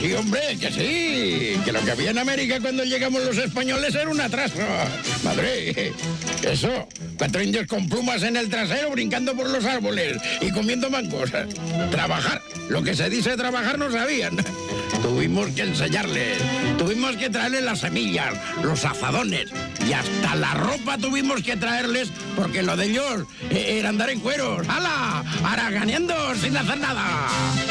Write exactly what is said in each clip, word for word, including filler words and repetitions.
sí, hombre, que sí. Que lo que había en América cuando llegamos los españoles era un atraso. Madre, eso. Cuatro indios con plumas en el trasero brincando por los árboles y comiendo mangos. Trabajar. Lo que se dice trabajar no sabían. Tuvimos que enseñarles. Tuvimos que traerles las semillas, los azadones y hasta la ropa tuvimos que traerles porque lo de ellos era andar en cueros. ¡Hala! Haraganeando sin hacer nada.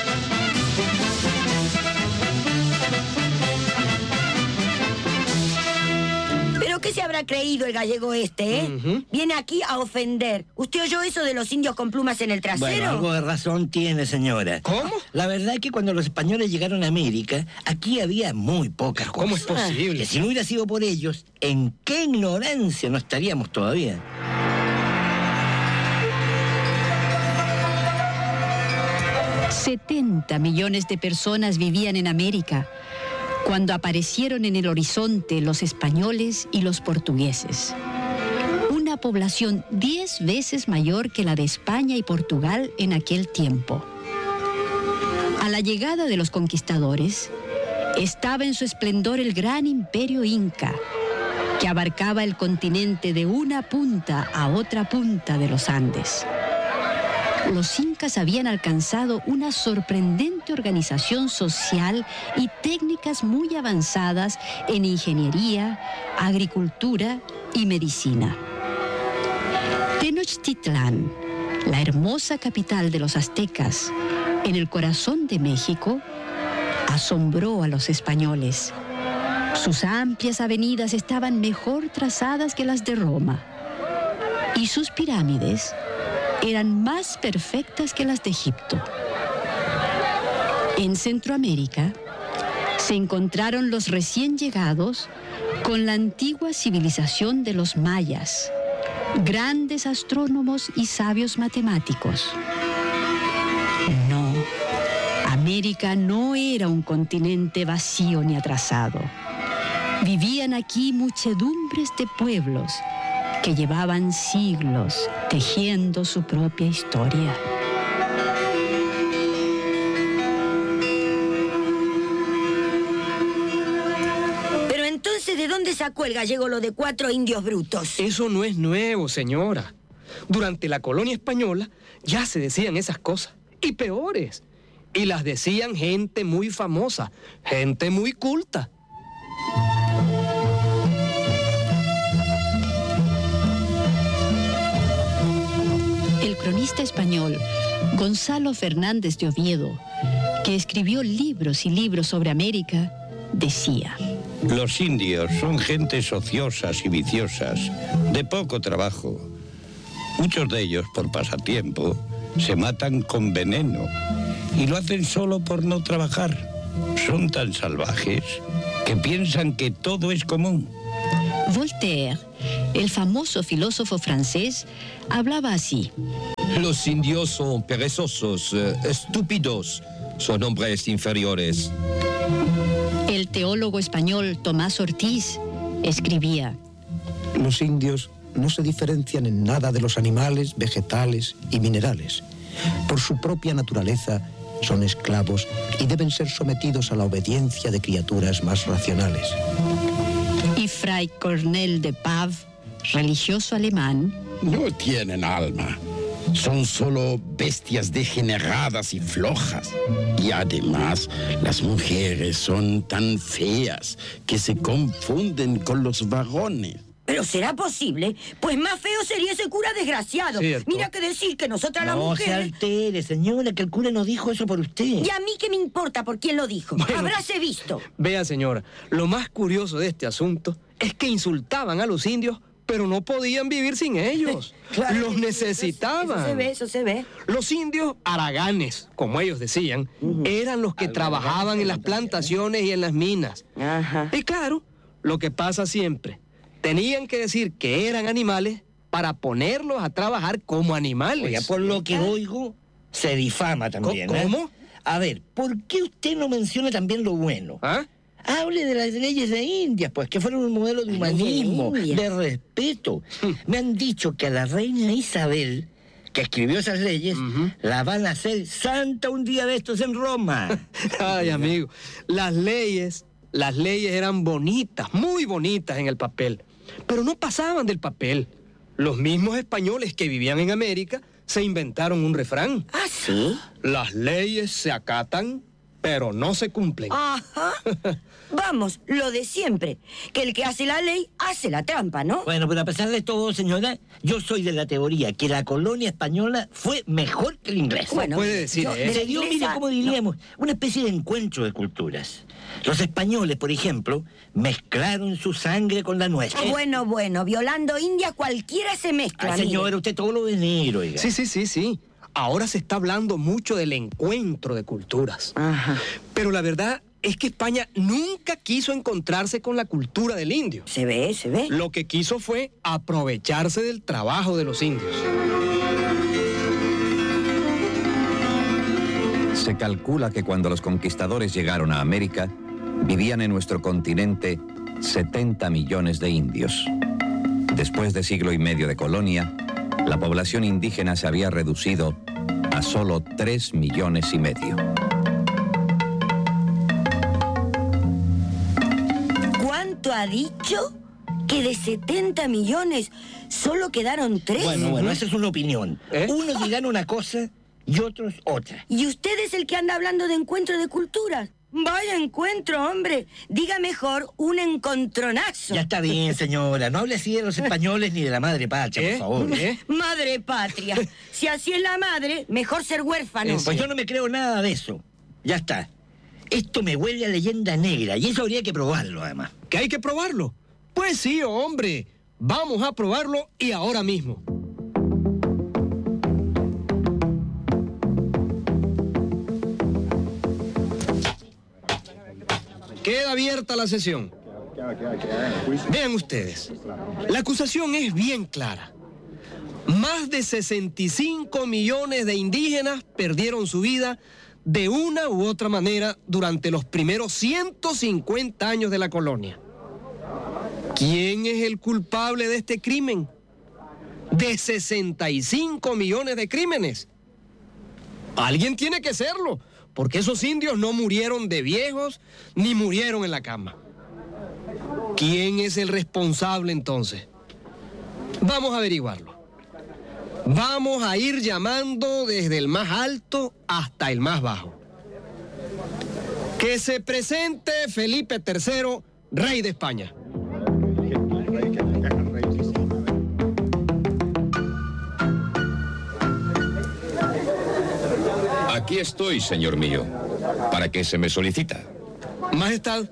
¿Pero qué se habrá creído el gallego este, eh? Uh-huh. Viene aquí a ofender. ¿Usted oyó eso de los indios con plumas en el trasero? Bueno, algo de razón tiene, señora. ¿Cómo? La verdad es que cuando los españoles llegaron a América, aquí había muy pocas cosas. ¿Cómo es posible? Que si no hubiera sido por ellos, ¿en qué ignorancia no estaríamos todavía? setenta millones de personas vivían en América cuando aparecieron en el horizonte los españoles y los portugueses. Una población diez veces mayor que la de España y Portugal en aquel tiempo. A la llegada de los conquistadores, estaba en su esplendor el gran imperio inca, que abarcaba el continente de una punta a otra punta de los Andes. Los incas habían alcanzado una sorprendente organización social y técnicas muy avanzadas en ingeniería, agricultura y medicina. Tenochtitlán, la hermosa capital de los aztecas, en el corazón de México, asombró a los españoles. Sus amplias avenidas estaban mejor trazadas que las de Roma, y sus pirámides eran más perfectas que las de Egipto. En Centroamérica se encontraron los recién llegados con la antigua civilización de los mayas, grandes astrónomos y sabios matemáticos. No, América no era un continente vacío ni atrasado. Vivían aquí muchedumbres de pueblos que llevaban siglos tejiendo su propia historia. Pero entonces, ¿de dónde sacó el gallego lo de cuatro indios brutos? Eso no es nuevo, señora. Durante la colonia española ya se decían esas cosas, y peores. Y las decían gente muy famosa, gente muy culta. El cronista español Gonzalo Fernández de Oviedo, que escribió libros y libros sobre América, decía: los indios son gentes ociosas y viciosas, de poco trabajo. Muchos de ellos, por pasatiempo, se matan con veneno y lo hacen solo por no trabajar. Son tan salvajes que piensan que todo es común. Voltaire, el famoso filósofo francés, hablaba así: los indios son perezosos, eh, estúpidos, son hombres inferiores. El teólogo español Tomás Ortiz escribía: los indios no se diferencian en nada de los animales, vegetales y minerales. Por su propia naturaleza son esclavos y deben ser sometidos a la obediencia de criaturas más racionales. Y Fray Cornel de Pav, religioso alemán: no tienen alma. Son solo bestias degeneradas y flojas. Y además, las mujeres son tan feas que se confunden con los varones. ¿Pero será posible? Pues más feo sería ese cura desgraciado. Cierto. Mira que decir que nosotras las No se mujeres... altere, señora, que el cura no dijo eso por usted. ¿Y a mí qué me importa por quién lo dijo? Bueno, Habráse visto. Vea, señora, lo más curioso de este asunto es que insultaban a los indios, pero no podían vivir sin ellos. Claro, los necesitaban. Eso se ve, eso se ve. Los indios haraganes, como ellos decían, uh-huh. eran los que Al trabajaban en las plantaciones y en las minas. Ajá. Y claro, lo que pasa siempre, tenían que decir que eran animales para ponerlos a trabajar como animales. Oiga, por lo que oigo, se difama también. ¿Cómo? ¿eh? A ver, ¿por qué usted no menciona también lo bueno? ¿Ah? Hable de las leyes de India, pues, que fueron un modelo de humanismo, de respeto. Me han dicho que a la reina Isabel que escribió esas leyes, uh-huh. la van a hacer santa un día de estos en Roma. Ay, amigo, las leyes, las leyes eran bonitas, muy bonitas en el papel, pero no pasaban del papel. Los mismos españoles que vivían en América se inventaron un refrán. ¿Ah, sí? Las leyes se acatan, pero no se cumplen. Ajá. Vamos, lo de siempre. Que el que hace la ley, hace la trampa, ¿no? Bueno, pero a pesar de todo, señora, yo soy de la teoría que la colonia española fue mejor que la inglesa. Bueno, puede decir, yo, ¿eh? Se dio, mire, como diríamos, no. una especie de encuentro de culturas. Los españoles, por ejemplo, mezclaron su sangre con la nuestra. Bueno, bueno, violando India cualquiera se mezcla. Ah, señora, usted todo lo de negro, oiga. Sí, sí, sí, sí. Ahora se está hablando mucho del encuentro de culturas. Ajá. Pero la verdad es que España nunca quiso encontrarse con la cultura del indio. Se ve, se ve. Lo que quiso fue aprovecharse del trabajo de los indios. Se calcula que cuando los conquistadores llegaron a América, vivían en nuestro continente setenta millones de indios. Después de siglo y medio de colonia, la población indígena se había reducido a solo tres millones y medio. ¿Cuánto ha dicho? ¿Que de setenta millones solo quedaron tres? Bueno, bueno, esa es una opinión. ¿Eh? Unos dirán una cosa y otros otra. ¿Y usted es el que anda hablando de encuentro de culturas? Vaya encuentro, hombre. Diga mejor un encontronazo. Ya está bien, señora. No hable así de los españoles ni de la madre patria, ¿Eh? por favor. ¿Eh? Madre patria. Si así es la madre, mejor ser huérfano. Pues yo no me creo nada de eso. Ya está. Esto me huele a leyenda negra y eso habría que probarlo, además. ¿Que hay que probarlo? Pues sí, hombre. Vamos a probarlo y ahora mismo. Queda abierta la sesión. Vean ustedes, la acusación es bien clara. Más de sesenta y cinco millones de indígenas perdieron su vida de una u otra manera durante los primeros ciento cincuenta años de la colonia. ¿Quién es el culpable de este crimen? De sesenta y cinco millones de crímenes. Alguien tiene que serlo. Porque esos indios no murieron de viejos ni murieron en la cama. ¿Quién es el responsable entonces? Vamos a averiguarlo. Vamos a ir llamando desde el más alto hasta el más bajo. Que se presente Felipe tercero, rey de España. Aquí estoy, señor mío. ¿Para qué se me solicita? Majestad,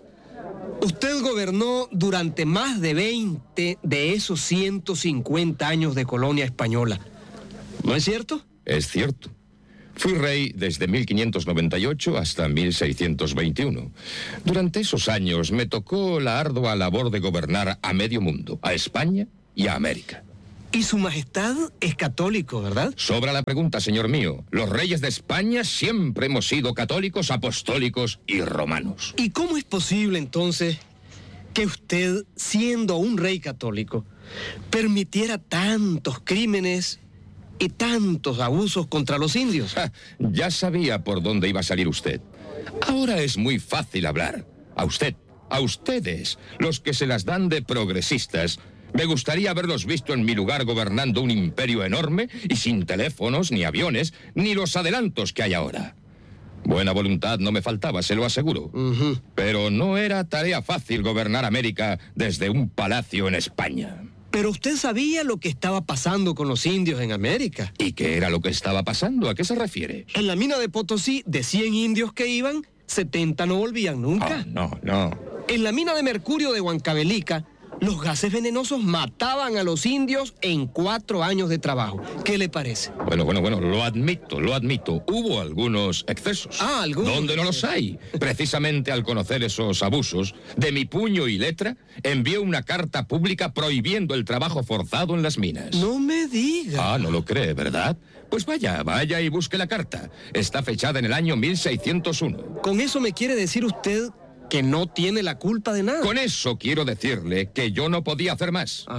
usted gobernó durante más de veinte de esos ciento cincuenta años de colonia española. ¿No es cierto? Es cierto. Fui rey desde mil quinientos noventa y ocho hasta mil seiscientos veintiuno. Durante esos años me tocó la ardua labor de gobernar a medio mundo, a España y a América. Y su majestad es católico, ¿verdad? Sobra la pregunta, señor mío. Los reyes de España siempre hemos sido católicos, apostólicos y romanos. ¿Y cómo es posible, entonces, que usted, siendo un rey católico, permitiera tantos crímenes y tantos abusos contra los indios? Ja, ya sabía por dónde iba a salir usted. Ahora es muy fácil hablar. A usted, a ustedes, los que se las dan de progresistas. Me gustaría haberlos visto en mi lugar gobernando un imperio enorme y sin teléfonos, ni aviones, ni los adelantos que hay ahora. Buena voluntad no me faltaba, se lo aseguro. Uh-huh. Pero no era tarea fácil gobernar América desde un palacio en España. Pero usted sabía lo que estaba pasando con los indios en América. ¿Y qué era lo que estaba pasando? ¿A qué se refiere? En la mina de Potosí, de cien indios que iban, setenta no volvían nunca. Oh, no, no. En la mina de mercurio de Huancavelica, los gases venenosos mataban a los indios en cuatro años de trabajo. ¿Qué le parece? Bueno, bueno, bueno, lo admito, lo admito. Hubo algunos excesos. Ah, algunos. ¿Dónde no los hay? Precisamente al conocer esos abusos, de mi puño y letra, envié una carta pública prohibiendo el trabajo forzado en las minas. No me diga. Ah, no lo cree, ¿verdad? Pues vaya, vaya y busque la carta. Está fechada en el año mil seiscientos uno. ¿Con eso me quiere decir usted que no tiene la culpa de nada? Con eso quiero decirle que yo no podía hacer más. Ajá.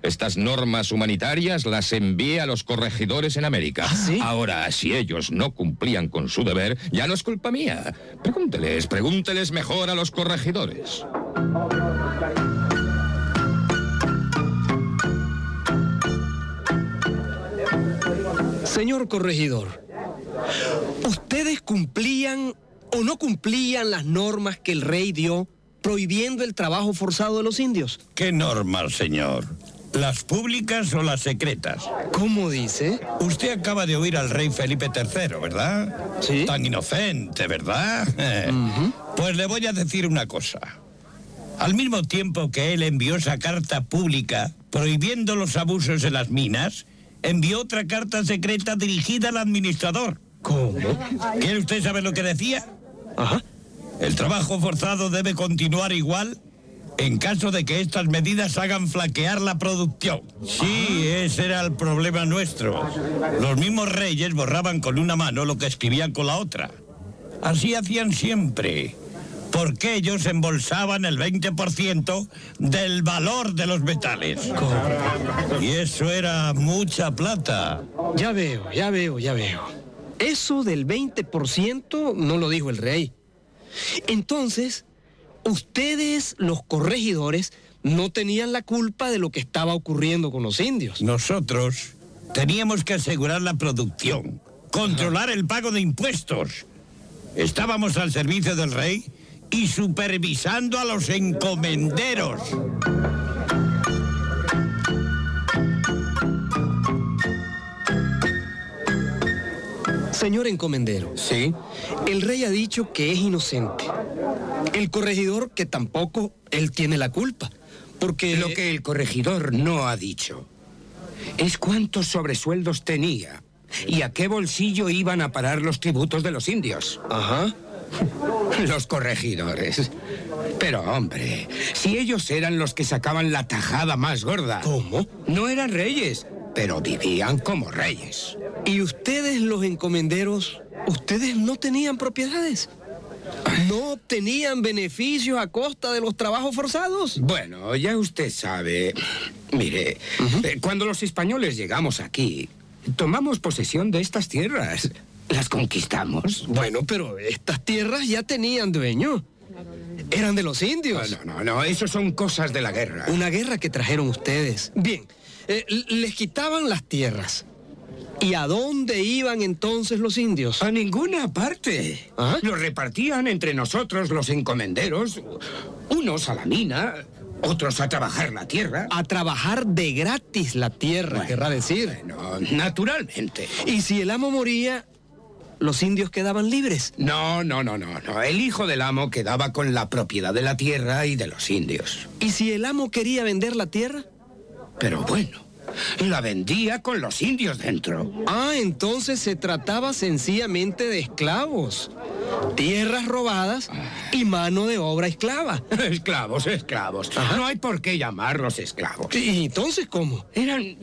Estas normas humanitarias las envié a los corregidores en América. ¿Ah, sí? Ahora, si ellos no cumplían con su deber, ya no es culpa mía. Pregúnteles, pregúnteles mejor a los corregidores. Señor corregidor, ¿ustedes cumplían o no cumplían las normas que el rey dio prohibiendo el trabajo forzado de los indios? ¿Qué normas, señor? ¿Las públicas o las secretas? ¿Cómo dice? Usted acaba de oír al rey Felipe tercero, ¿verdad? Sí. Tan inocente, ¿verdad? Uh-huh. Pues le voy a decir una cosa. Al mismo tiempo que él envió esa carta pública prohibiendo los abusos en las minas, envió otra carta secreta dirigida al administrador. ¿Cómo? ¿Quiere usted saber lo que decía? Ajá. El trabajo forzado debe continuar igual en caso de que estas medidas hagan flaquear la producción. Sí, ese era el problema nuestro. Los mismos reyes borraban con una mano lo que escribían con la otra. Así hacían siempre, porque ellos embolsaban el veinte por ciento del valor de los metales. Y eso era mucha plata. Ya veo, ya veo, ya veo. Eso del veinte por ciento no lo dijo el rey. Entonces, ustedes, los corregidores, no tenían la culpa de lo que estaba ocurriendo con los indios. Nosotros teníamos que asegurar la producción, controlar el pago de impuestos. Estábamos al servicio del rey y supervisando a los encomenderos. Señor encomendero. ¿Sí? El rey ha dicho que es inocente. El corregidor que tampoco él tiene la culpa. Porque... Lo que el corregidor no ha dicho es cuántos sobresueldos tenía y a qué bolsillo iban a parar los tributos de los indios. Ajá. Los corregidores. Pero, hombre, si ellos eran los que sacaban la tajada más gorda. ¿Cómo? No eran reyes, pero vivían como reyes. ¿Y ustedes, los encomenderos, ustedes no tenían propiedades? ¿No obtenían beneficios a costa de los trabajos forzados? Bueno, ya usted sabe. Mire, uh-huh. eh, cuando los españoles llegamos aquí, tomamos posesión de estas tierras. Las conquistamos. Bueno, pero estas tierras ya tenían dueño. Eran de los indios. No, no, no, no, eso son cosas de la guerra. Una guerra que trajeron ustedes. Bien, eh, les quitaban las tierras. ¿Y a dónde iban entonces los indios? A ninguna parte. ¿Ah? Los repartían entre nosotros los encomenderos, unos a la mina, otros a trabajar la tierra. A trabajar de gratis la tierra, bueno, querrá decir. Bueno, naturalmente. ¿Y si el amo moría, los indios quedaban libres? No, no, no, no, no. El hijo del amo quedaba con la propiedad de la tierra y de los indios. ¿Y si el amo quería vender la tierra? Pero bueno, la vendía con los indios dentro. Ah, entonces se trataba sencillamente de esclavos. Tierras robadas y mano de obra esclava. Esclavos, esclavos. Ajá. No hay por qué llamarlos esclavos. ¿Y entonces cómo? Eran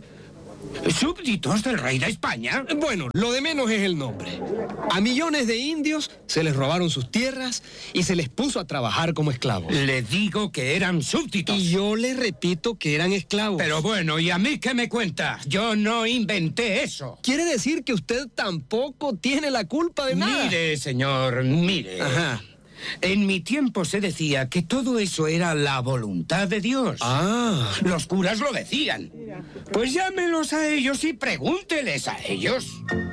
súbditos del rey de España. Bueno, lo de menos es el nombre. A millones de indios se les robaron sus tierras y se les puso a trabajar como esclavos. Le digo que eran súbditos. Y yo le repito que eran esclavos. Pero bueno, ¿y a mí qué me cuenta? Yo no inventé eso. ¿Quiere decir que usted tampoco tiene la culpa de nada? Mire, señor, mire. Ajá. En mi tiempo se decía que todo eso era la voluntad de Dios. Ah. Los curas lo decían. Pues llámelos a ellos y pregúnteles a ellos.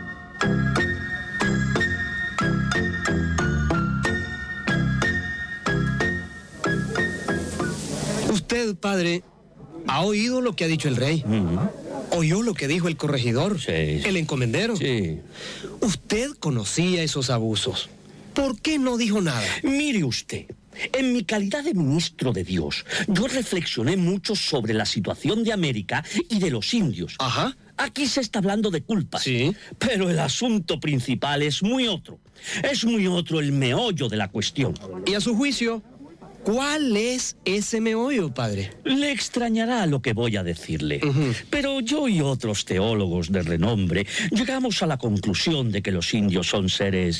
Usted, padre, ha oído lo que ha dicho el rey. Uh-huh. Oyó lo que dijo el corregidor, sí, el encomendero. Sí. Usted conocía esos abusos. ¿Por qué no dijo nada? Mire usted, en mi calidad de ministro de Dios, yo reflexioné mucho sobre la situación de América y de los indios. Ajá. Aquí se está hablando de culpas. Sí. Pero el asunto principal es muy otro. Es muy otro el meollo de la cuestión. Y a su juicio, ¿cuál es ese meollo, padre? Le extrañará lo que voy a decirle. Uh-huh. Pero yo y otros teólogos de renombre llegamos a la conclusión de que los indios son seres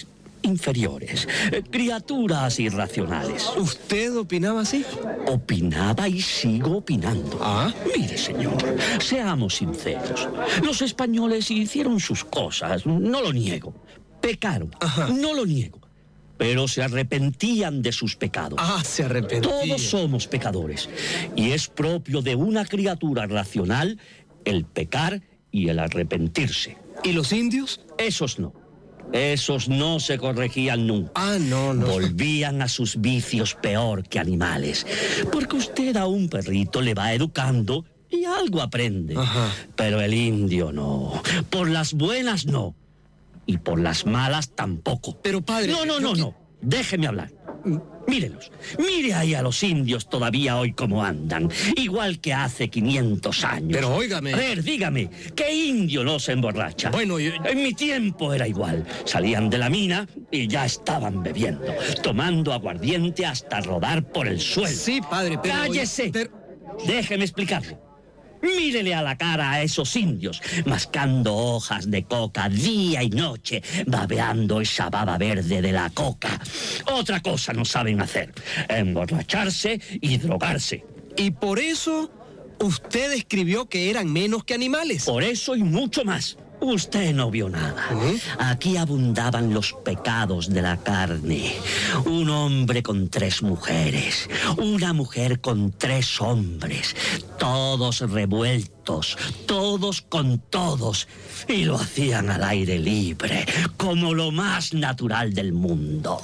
inferiores, eh, criaturas irracionales. ¿Usted opinaba así? Opinaba y sigo opinando. ¿Ah? Mire, señor, seamos sinceros. Los españoles hicieron sus cosas, no lo niego. Pecaron, Ajá. no lo niego. Pero se arrepentían de sus pecados. Ah, se arrepentían. Todos somos pecadores. Y es propio de una criatura racional el pecar y el arrepentirse. ¿Y los indios? Esos no. Esos no se corregían nunca. Ah, no, no. Volvían a sus vicios peor que animales. Porque usted a un perrito le va educando y algo aprende. Ajá. Pero el indio no. Por las buenas no. Y por las malas tampoco. Pero, padre... No, no, no, yo- no. Déjeme hablar. Mírelos. Mire ahí a los indios todavía hoy cómo andan. Igual que hace quinientos años. Pero óigame. A ver, dígame, ¿qué indio no se emborracha? Bueno, yo- En mi tiempo era igual. Salían de la mina y ya estaban bebiendo, tomando aguardiente hasta rodar por el suelo. Sí, padre, pero... ¡Cállese! pero- Déjeme explicarle. Mírele a la cara a esos indios, mascando hojas de coca día y noche, babeando esa baba verde de la coca. Otra cosa no saben hacer, emborracharse y drogarse. Y por eso usted escribió que eran menos que animales. Por eso y mucho más. Usted no vio nada. Ujú. Aquí abundaban los pecados de la carne. Un hombre con tres mujeres. Una mujer con tres hombres. Todos revueltos. Todos con todos. Y lo hacían al aire libre. Como lo más natural del mundo.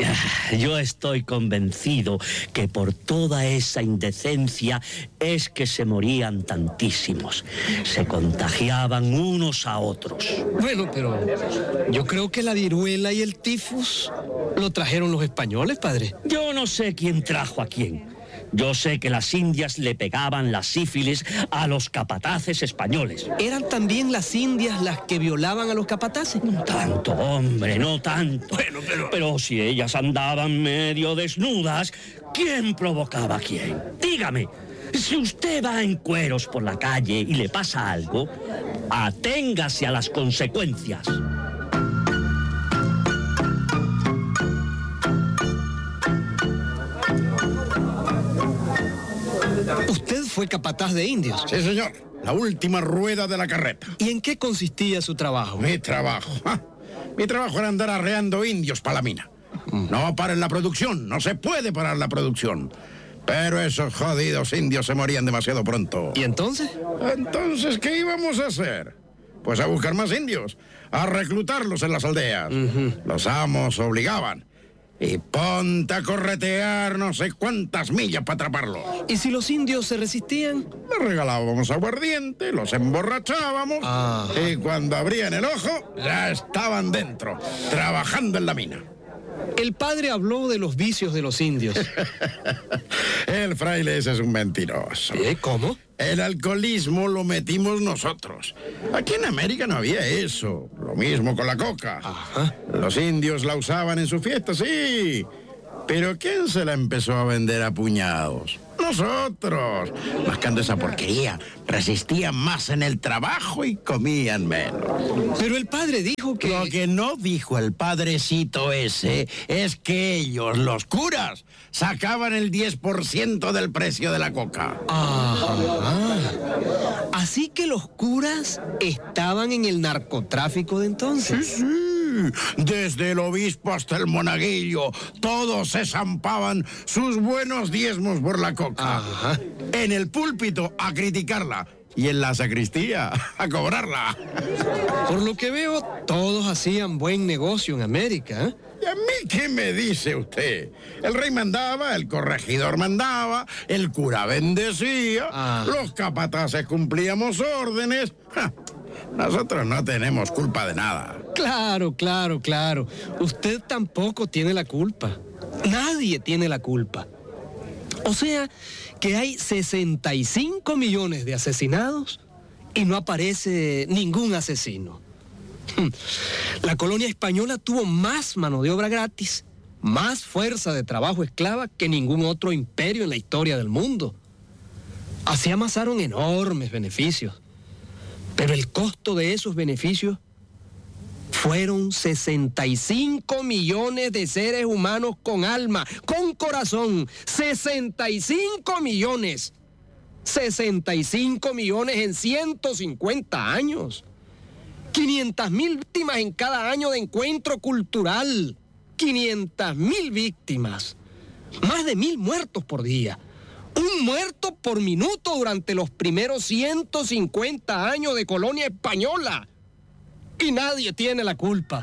Yo estoy convencido que por toda esa indecencia es que se morían tantísimos. Se contagiaban unos a otros. Bueno, pero yo creo que la viruela y el tifus lo trajeron los españoles, padre. Yo no sé quién trajo a quién. Yo sé que las indias le pegaban la sífilis a los capataces españoles. ¿Eran también las indias las que violaban a los capataces? No tanto, hombre, no tanto. Bueno, pero... Pero si ellas andaban medio desnudas, ¿quién provocaba a quién? Dígame, si usted va en cueros por la calle y le pasa algo, aténgase a las consecuencias. Usted fue capataz de indios. Sí, señor. La última rueda de la carreta. ¿Y en qué consistía su trabajo? Mi trabajo. ¡Ja! Mi trabajo era andar arreando indios para la mina. No paren la producción. No se puede parar la producción. Pero esos jodidos indios se morían demasiado pronto. ¿Y entonces? Entonces, ¿qué íbamos a hacer? Pues a buscar más indios, a reclutarlos en las aldeas. Los amos obligaban. Y ponte a corretear no sé cuántas millas para atraparlos. ¿Y si los indios se resistían? Les regalábamos aguardiente, los emborrachábamos. Ah. Y cuando abrían el ojo, ya estaban dentro, trabajando en la mina. El padre habló de los vicios de los indios. El fraile ese es un mentiroso. ¿Eh? ¿Cómo? El alcoholismo lo metimos nosotros. Aquí en América no había eso. Lo mismo con la coca. Ajá. Los indios la usaban en sus fiestas, sí. Pero ¿quién se la empezó a vender a puñados? Nosotros. Mascando esa porquería. Resistían más en el trabajo y comían menos. Pero el padre dijo que... Lo que no dijo el padrecito ese es que ellos, los curas, sacaban el diez por ciento del precio de la coca. Ajá. Así que los curas estaban en el narcotráfico de entonces. Sí, desde el obispo hasta el monaguillo, todos se zampaban sus buenos diezmos por la coca. Ajá. En el púlpito a criticarla y en la sacristía a cobrarla. Por lo que veo, todos hacían buen negocio en América, ¿eh? ¿Y a mí qué me dice usted? El rey mandaba, el corregidor mandaba, el cura bendecía, Ah. los capataces cumplíamos órdenes. Ja, nosotros no tenemos culpa de nada. Claro, claro, claro. Usted tampoco tiene la culpa. Nadie tiene la culpa. O sea, que hay sesenta y cinco millones de asesinados y no aparece ningún asesino. La colonia española tuvo más mano de obra gratis, más fuerza de trabajo esclava que ningún otro imperio en la historia del mundo. Así amasaron enormes beneficios. Pero el costo de esos beneficios Fueron sesenta y cinco millones de seres humanos con alma, con corazón. sesenta y cinco millones. sesenta y cinco millones en ciento cincuenta años. quinientas mil víctimas en cada año de encuentro cultural. quinientas mil víctimas. Más de mil muertos por día. Un muerto por minuto durante los primeros ciento cincuenta años de colonia española. Y nadie tiene la culpa.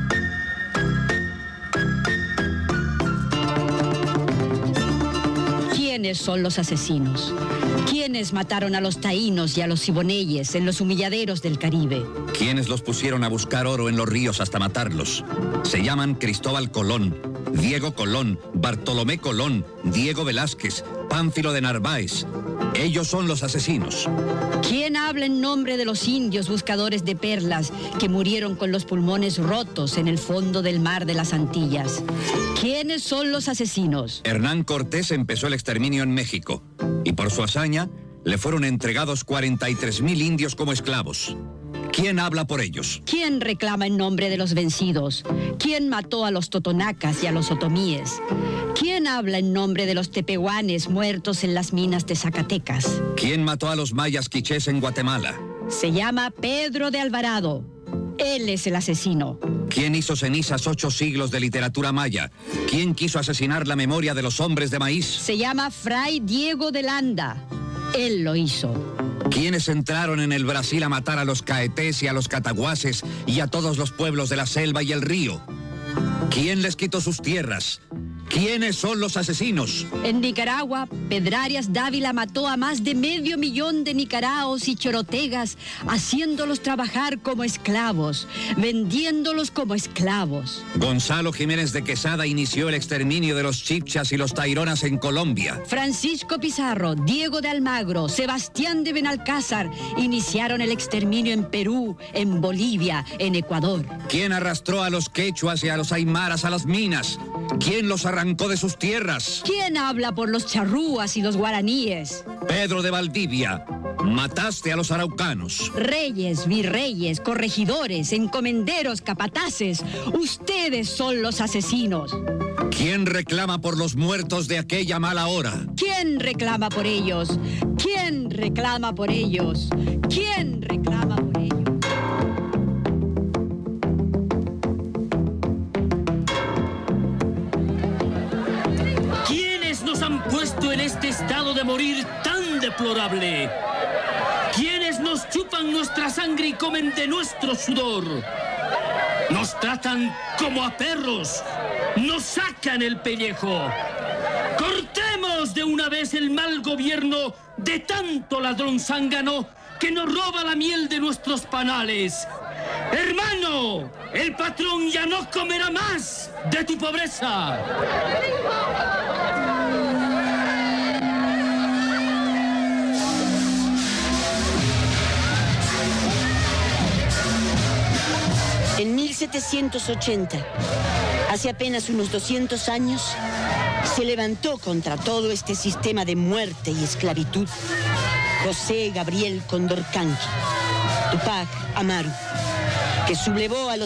¿Quiénes son los asesinos? ¿Quiénes mataron a los taínos y a los siboneyes en los humilladeros del Caribe? ¿Quiénes los pusieron a buscar oro en los ríos hasta matarlos? Se llaman Cristóbal Colón, Diego Colón, Bartolomé Colón, Diego Velázquez, Pánfilo de Narváez. Ellos son los asesinos. ¿Quién habla en nombre de los indios buscadores de perlas que murieron con los pulmones rotos en el fondo del mar de las Antillas? ¿Quiénes son los asesinos? Hernán Cortés empezó el exterminio en México y por su hazaña le fueron entregados cuarenta y tres mil indios como esclavos. ¿Quién habla por ellos? ¿Quién reclama en nombre de los vencidos? ¿Quién mató a los totonacas y a los otomíes? ¿Quién habla en nombre de los tepehuanes muertos en las minas de Zacatecas? ¿Quién mató a los mayas quichés en Guatemala? Se llama Pedro de Alvarado. Él es el asesino. ¿Quién hizo cenizas ocho siglos de literatura maya? ¿Quién quiso asesinar la memoria de los hombres de maíz? Se llama Fray Diego de Landa. Él lo hizo. ¿Quiénes entraron en el Brasil a matar a los caetés y a los cataguases y a todos los pueblos de la selva y el río? ¿Quién les quitó sus tierras? ¿Quiénes son los asesinos? En Nicaragua, Pedrarias Dávila mató a más de medio millón de nicaraos y chorotegas, haciéndolos trabajar como esclavos, vendiéndolos como esclavos. Gonzalo Jiménez de Quesada inició el exterminio de los chibchas y los taironas en Colombia. Francisco Pizarro, Diego de Almagro, Sebastián de Benalcázar iniciaron el exterminio en Perú, en Bolivia, en Ecuador. ¿Quién arrastró a los quechuas y a los aymaras a las minas? ¿Quién los arrancó de sus tierras? ¿Quién habla por los charrúas y los guaraníes? Pedro de Valdivia, mataste a los araucanos. Reyes, virreyes, corregidores, encomenderos, capataces, ustedes son los asesinos. ¿Quién reclama por los muertos de aquella mala hora? ¿Quién reclama por ellos? ¿Quién reclama por ellos? ¿Quién reclama por ellos? Han puesto en este estado de morir tan deplorable. ¿Quiénes nos chupan nuestra sangre y comen de nuestro sudor? Nos tratan como a perros. Nos sacan el pellejo. Cortemos de una vez el mal gobierno de tanto ladrón zángano que nos roba la miel de nuestros panales. Hermano, el patrón ya no comerá más de tu pobreza. En mil setecientos ochenta, hace apenas unos doscientos años, se levantó contra todo este sistema de muerte y esclavitud José Gabriel Condorcanqui, Tupac Amaru, que sublevó a los